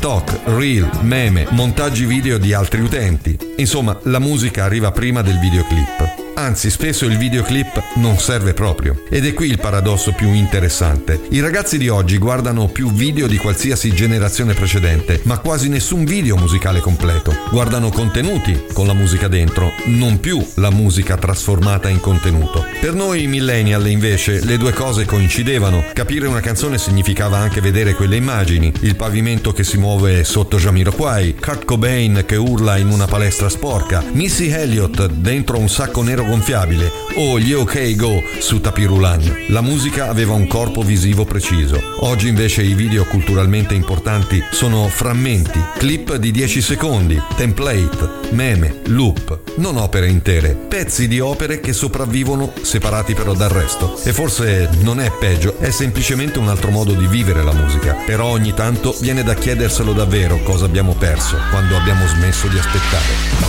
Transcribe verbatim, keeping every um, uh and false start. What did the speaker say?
TikTok, reel, meme, montaggi video di altri utenti. Insomma, la musica arriva prima del videoclip. Anzi, spesso il videoclip non serve proprio. Ed è qui il paradosso più interessante. I ragazzi di oggi guardano più video di qualsiasi generazione precedente, ma quasi nessun video musicale completo. Guardano contenuti con la musica dentro, non più la musica trasformata in contenuto. Per noi millennial, invece, le due cose coincidevano. Capire una canzone significava anche vedere quelle immagini, il pavimento che si muove sotto Jamiroquai, Kurt Cobain che urla in una palestra sporca, Missy Elliott dentro un sacco nero gonfiabile o gli OK Go su Tapirulan. La musica aveva un corpo visivo preciso. Oggi invece i video culturalmente importanti sono frammenti, clip di dieci secondi, template, meme, loop, non opere intere, pezzi di opere che sopravvivono separati però dal resto. E forse non è peggio, è semplicemente un altro modo di vivere la musica. Però ogni tanto viene da chiederselo davvero cosa abbiamo perso quando abbiamo smesso di aspettare.